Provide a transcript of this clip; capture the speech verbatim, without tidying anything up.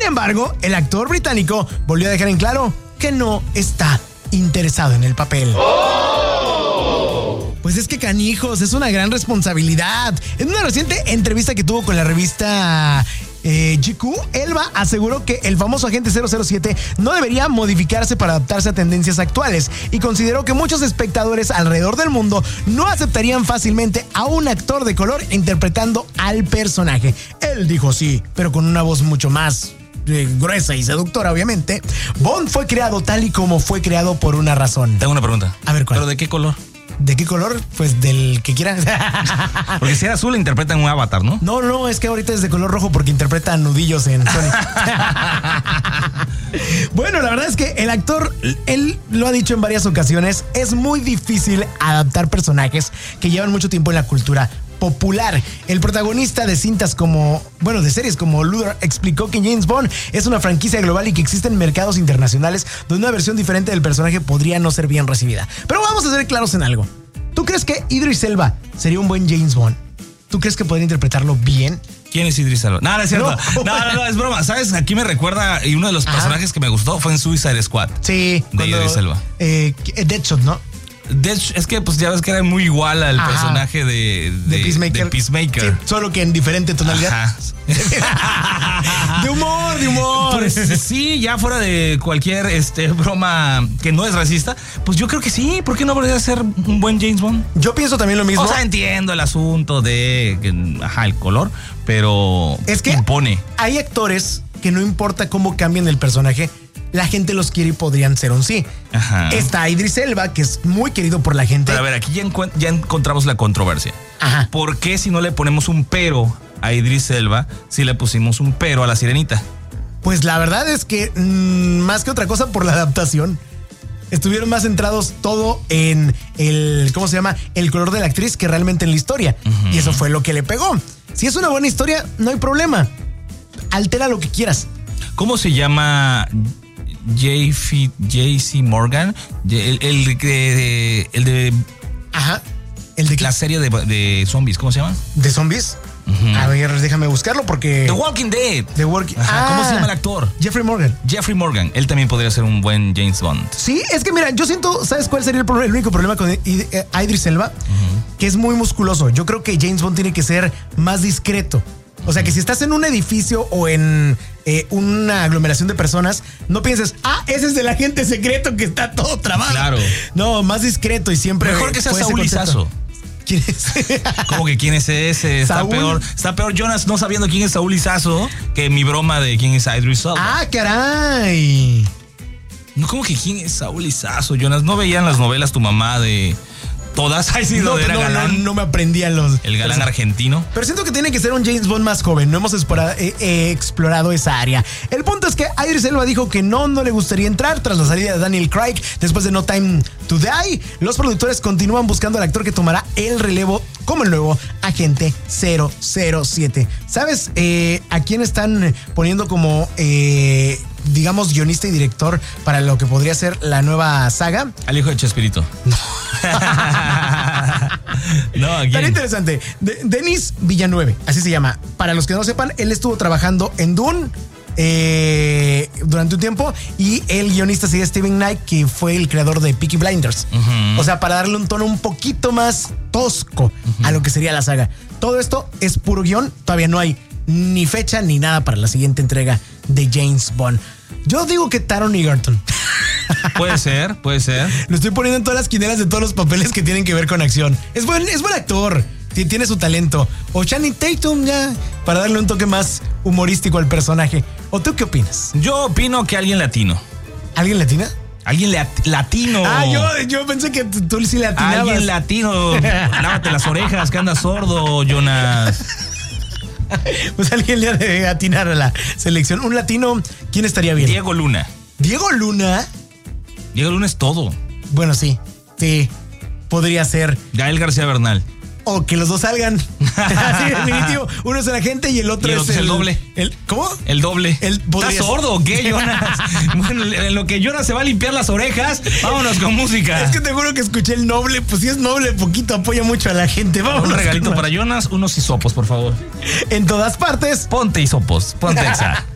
embargo, el actor británico volvió a dejar en claro que no está interesado en el papel. Pues es que canijos, es una gran responsabilidad. En una reciente entrevista que tuvo con la revista eh, G Q, Elba aseguró que el famoso agente cero cero siete no debería modificarse para adaptarse a tendencias actuales y consideró que muchos espectadores alrededor del mundo no aceptarían fácilmente a un actor de color interpretando al personaje. Él dijo sí, pero con una voz mucho más eh, gruesa y seductora, obviamente. Bond fue creado tal y como fue creado por una razón. Tengo una pregunta. A ver, ¿cuál? ¿Pero de qué color? ¿De qué color? Pues del que quieran. Porque si era azul interpretan un avatar, ¿no? No, no, es que ahorita es de color rojo porque interpreta nudillos en Sony. Bueno, la verdad es que el actor, él lo ha dicho en varias ocasiones, es muy difícil adaptar personajes que llevan mucho tiempo en la cultura popular. El protagonista de cintas como, bueno, de series como Luther explicó que James Bond es una franquicia global y que existen mercados internacionales donde una versión diferente del personaje podría no ser bien recibida. Pero vamos a ser claros en algo. ¿Tú crees que Idris Elba sería un buen James Bond? ¿Tú crees que podría interpretarlo bien? ¿Quién es Idris Elba? No, no es cierto. No, no, no, no, es broma. ¿Sabes? Aquí me recuerda, y uno de los Ajá. personajes que me gustó fue en Suicide Squad. Sí. De cuando, Idris Elba. Eh, Deadshot, ¿no? De hecho, es que pues ya ves que era muy igual al Ajá. personaje de, de, de Peacemaker. De Peacemaker. Sí, solo que en diferente tonalidad. Ajá. De humor, de humor. Pues, sí, ya fuera de cualquier este, broma que no es racista, pues yo creo que sí. ¿Por qué no podría ser un buen James Bond? Yo pienso también lo mismo. O sea, entiendo el asunto de ajá, el color, pero es que impone. Hay actores que no importa cómo cambien el personaje, la gente los quiere y podrían ser un sí. Ajá. Está Idris Elba, que es muy querido por la gente. Pero a ver, aquí ya, encu- ya encontramos la controversia. Ajá. ¿Por qué si no le ponemos un pero a Idris Elba, si le pusimos un pero a la Sirenita? Pues la verdad es que mmm, más que otra cosa por la adaptación. Estuvieron más centrados todo en el, ¿cómo se llama? El color de la actriz que realmente en la historia. Uh-huh. Y eso fue lo que le pegó. Si es una buena historia, no hay problema. Altera lo que quieras. ¿Cómo se llama J C Morgan? El, el, de, el de... Ajá. El de la serie de, de zombies, ¿cómo se llama? ¿De zombies? Uh-huh. A ver, déjame buscarlo porque... The Walking Dead. The Walking... Ajá, ah, ¿cómo se llama el actor? Jeffrey Morgan. Jeffrey Morgan. Él también podría ser un buen James Bond. Sí, es que mira, yo siento... ¿Sabes cuál sería el, problema, el único problema con Idris Elba? Uh-huh. Que es muy musculoso. Yo creo que James Bond tiene que ser más discreto. O sea, que si estás en un edificio o en eh, una aglomeración de personas, no pienses, ah, ese es el agente secreto que está todo trabado. Claro. No, más discreto y siempre... Mejor que sea Saúl Lizazo. ¿Quién es? ¿Cómo que quién es ese? Está Saúl. peor. Está peor Jonas no sabiendo quién es Saúl Lizazo que mi broma de quién es Idris Elba. Ah, caray. No, ¿cómo que quién es Saúl Lizazo, Jonas? ¿No veían las novelas tu mamá de todas? Ay, sí, no, lo era no, galán. No, no me aprendían los... El galán argentino. Pero siento que tiene que ser un James Bond más joven. No hemos explorado, eh, eh, explorado esa área. El punto es que Idris Elba dijo que no, no le gustaría entrar tras la salida de Daniel Craig después de No Time to Die. Los productores continúan buscando al actor que tomará el relevo como el nuevo agente cero cero siete. ¿Sabes eh, a quién están poniendo como... Eh, digamos, guionista y director para lo que podría ser la nueva saga? Al hijo de Chespirito. No. No, ¿a quién? Tan interesante. De- Denis Villeneuve, así se llama. Para los que no sepan, él estuvo trabajando en Dune eh, durante un tiempo y el guionista sería Steven Knight, que fue el creador de Peaky Blinders. Uh-huh. O sea, para darle un tono un poquito más tosco uh-huh. a lo que sería la saga. Todo esto es puro guión. Todavía no hay ni fecha ni nada para la siguiente entrega de James Bond. Yo digo que Taron Egerton. Puede ser, puede ser. Lo estoy poniendo en todas las quinelas de todos los papeles que tienen que ver con acción. Es buen, es buen actor. Tiene su talento. O Channing Tatum ya, para darle un toque más humorístico al personaje. ¿O tú qué opinas? Yo opino que alguien latino. ¿Alguien latina? Alguien lat- latino. Ah, yo, yo pensé que tú, tú sí latinabas. Alguien latino. Lávate las orejas, que andas sordo, Jonas. Pues alguien le ha de atinar a la selección. Un latino, ¿quién estaría bien? Diego Luna. ¿Diego Luna? Diego Luna es todo. Bueno, sí, sí, podría ser. Gael García Bernal. O que los dos salgan. Así, definitivo. Uno es el agente y el otro y el es otro el, el doble. El, ¿Cómo? El doble. El, ¿Estás sordo o qué, Jonas? Bueno, en lo que Jonas se va a limpiar las orejas, vámonos con música. Es que te juro que escuché el noble. Pues si es noble, poquito apoya mucho a la gente. Vámonos. Un regalito para Jonas, unos hisopos, por favor. En todas partes. Ponte hisopos, ponte exa.